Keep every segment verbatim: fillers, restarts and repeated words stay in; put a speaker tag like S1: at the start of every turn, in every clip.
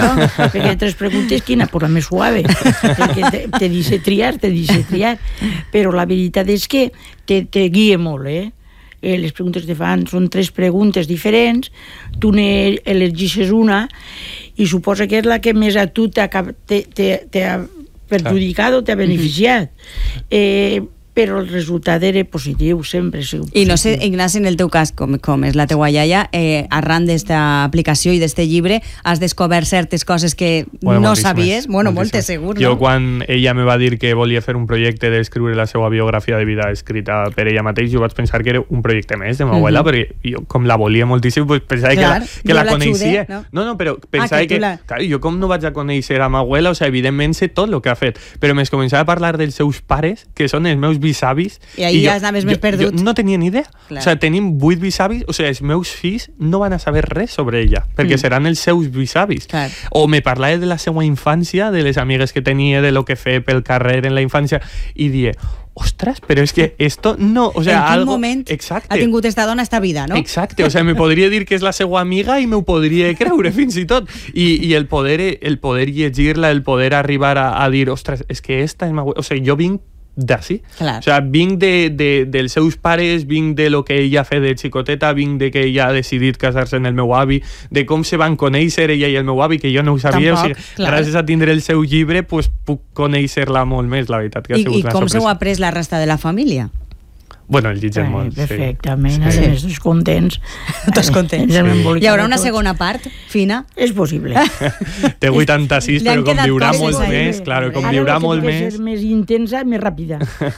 S1: no? Perquè tres preguntes, quina? Pues la més suave. Perquè te, te dice triar, te dice triar. Però la veritat és que te, te guia molt, eh? Eh, les preguntes que te fan són tres preguntes diferents, tu n'elegixes una i suposa que és la que més a tu t'ha perjudicat o t'ha beneficiat. Eh, però el resultat era positiu, sempre ha sigut positiu.
S2: I no sé, Ignasi, en el teu cas, com, com és la teua iaia, eh, arran d'esta aplicació i d'este llibre, has descobert certes coses que bueno, no sabies? Bueno, moltes, segur, no?
S3: Jo, quan ella me va dir que volia fer un projecte d'escriure la seva biografia de vida escrita per ella mateix, jo vaig pensar que era un projecte més de ma abuela, uh-huh. perquè jo, com la volia moltíssim, pues, pensava clar, que la, que la, la coneixia. Xude, no? no, no, però pensava ah, que, que la... clar, jo com no vaig a conèixer a ma abuela, o sigui, evidentment sé tot el que ha fet, però més començava a parlar dels seus pares, que són els meus bisavis,
S2: i ahí ja anaves més perdut.
S3: Jo no tenia ni idea. Clar. O sigui, tenim vuit bisavis, o sigui, els meus fills no van a saber res sobre ella, perquè mm. seran els seus bisavis. Clar. O me parlava de la seva infància, de les amigues que tenia, de lo que feia pel carrer en la infància, i die, ostras, però és que esto no... O sea,
S2: en quin
S3: algo...
S2: moment
S3: Exacte.
S2: ha tingut esta dona esta vida, no?
S3: Exacte, o sea, me podria dir que és la seva amiga i m'ho podria creure fins i tot. I, i el poder el poder llegir-la, el poder arribar a, a dir, ostres, és que esta és ma... O sigui, jo vinc d'ací.
S2: Clar.
S3: O sigui, vinc de, de, dels seus pares, vinc de lo que ella ha fet de xicoteta, vinc de que ella ha decidit casar-se amb el meu avi, de com se van conèixer ella i el meu avi, que jo no ho sabia. Tampoc, o sigui, clar. Gràcies a tindre el seu llibre, pues, puc conèixer-la molt més, la veritat. Que ha
S2: I,
S3: sigut
S2: i com
S3: sorpresa.
S2: s'ho ha pres la resta de la família?
S3: Bueno, el llegem molt.
S1: Perfectament,
S3: sí.
S1: sí. Tots contents.
S2: Tots contents.
S1: Sí.
S2: Hi haurà una segona part, Fina?
S1: És possible.
S3: Té vuitanta-sis, però com viurà molt més, claro, com viurà molt més...
S1: Ara que ser més intensa, més ràpida.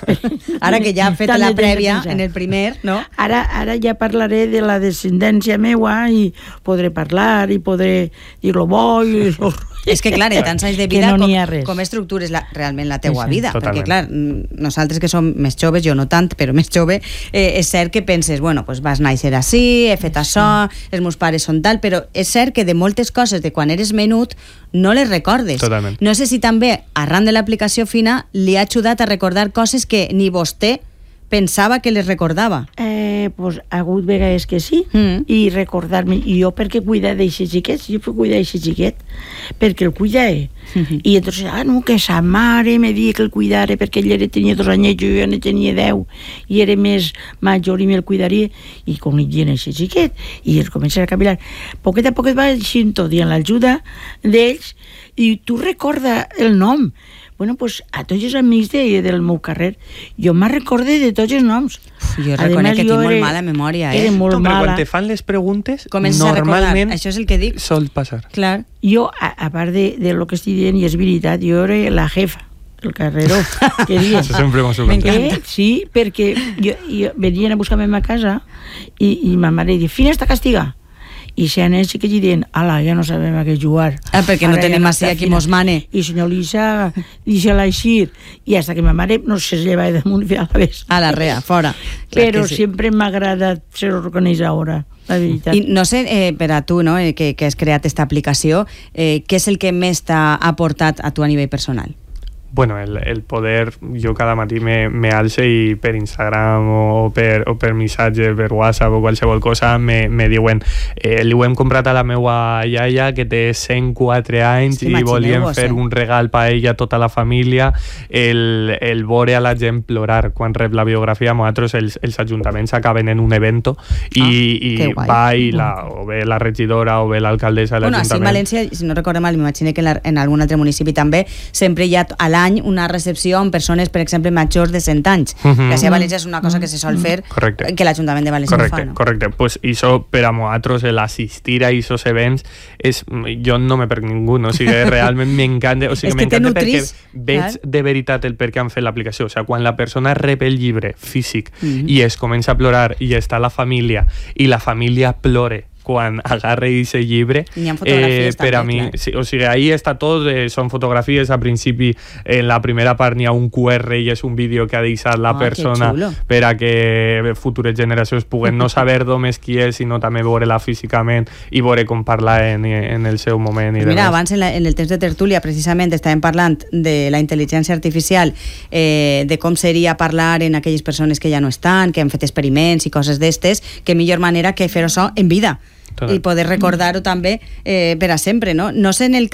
S2: Ara que ja ha fet la prèvia en el primer, no?
S1: Ara, ara ja parlaré de la descendència meua i podré parlar i podré dir lo bo i lo...
S2: És que, clar, en tants anys de vida,
S1: no
S2: com, com estructures la, realment la teua
S1: sí, sí.
S2: vida.
S3: Totalment.
S2: Perquè, clar, nosaltres que som més joves, jo no tant, però més jove, eh, és cert que penses, bueno, pues vas néixer així, he fet això, els meus pares són tal, però és cert que de moltes coses de quan eres menut no les recordes.
S3: Totalment.
S2: No sé si també, arran de l'aplicació Fina, li ha ajudat a recordar coses que ni vostè pensava que les recordava.
S1: Eh, pues, ha hagut vegades que sí, mm. i recordar-me, i jo perquè cuidar d'aquest xiquet, jo puc cuidar d'aquest xiquet, perquè el cuidava. Mm-hmm. I entonces, ah, no, que sa mare me dia que el cuidara, perquè ell era, tenia dos anys, jo ja ne tenia deu, i era més major i me'l cuidaria, i com li dien aquest xiquet, i el comença a caminar. Poquet a poquet va així tot, i amb l'ajuda d'ells, i tu recorda el nom. Bueno, pues a tots els amics de, del meu carrer, jo me'n recorde de tots els noms.
S2: Uf, jo reconec que tinc molt mala memòria, eh?
S1: Era molt
S3: no, però
S1: mala.
S3: quan te fan les preguntes,
S2: comences
S3: normalment
S2: això és el que dic.
S3: Sol passar.
S2: Clar.
S1: Jo, a, a part de, de lo que estic dient, i és veritat, jo era la jefa del carreró. Que diuen.
S3: Això sempre m'ho
S1: eh, Sí, perquè jo, jo, venien a buscar-me a casa i, i ma mare diu, Fina està castigada. I si anés que li diuen, ala, ja no sabem a què jugar.
S2: Ah, perquè no tenim així a qui mos mane.
S1: I senyor Lisa, deixa-la eixir. I fins que ma mare no se lleva damunt i a la vez.
S2: A la rea, fora.
S1: Però sí. Sempre m'ha agradat ser organitzar ara, la veritat.
S2: I no sé, eh, per a tu, no, eh, que, que has creat aquesta aplicació, eh, què és el que més t'ha aportat a tu a nivell personal?
S3: Bueno, el, el poder, jo cada matí me, me alce i per Instagram o per, o per missatge, per WhatsApp o qualsevol cosa me, me diuen, eh, li ho hem comprat a la meua iaia que té cent quatre anys sí, i volíem fer eh? un regal per ella, tota la família, el, el veure a la gent plorar quan rep la biografia. Nosaltres els, els ajuntaments acaben en un evento i, ah, i va i la, o bé la regidora o bé l'alcaldessa de
S2: bueno,
S3: l'Ajuntament.
S2: Bueno, a València, si no recordem mal, m'imagino que en, la, en algun altre municipi també, sempre hi ha a l'any una recepció amb persones, per exemple, majors de cent anys. Mm-hmm. Que a València és una cosa que se sol fer, correcte, que l'Ajuntament de València
S3: correcte,
S2: no fa. No?
S3: Correcte, pues això per a nosaltres, l'assistir a aquests events, és, jo no me perc ningú, no? O sigui, realment m'encanta, o sigui, m'encanta perquè veig clar? De veritat el per què han fet l'aplicació. O sigui, quan la persona rep el llibre físic mm-hmm. i es comença a plorar i està la família i la família plore quan agarre aquest llibre,
S2: eh,
S3: per a mi, sí, o sigui, ahí està tot, eh, són fotografies, a principi en la primera part n'hi ha un Q R i és un vídeo que ha deixat la ah, persona per a que futures generacions puguen no saber d'on és qui és, sinó també veure-la físicament i veure com parla en, en el seu moment. I
S2: mira, abans en, la, en el temps de tertúlia precisament estàvem parlant de la intel·ligència artificial, eh, de com seria parlar en aquelles persones que ja no estan, que han fet experiments i coses d'estes, que millor manera que fer això en vida. Total. I poder recordar-ho també eh, per a sempre, no? No sé en el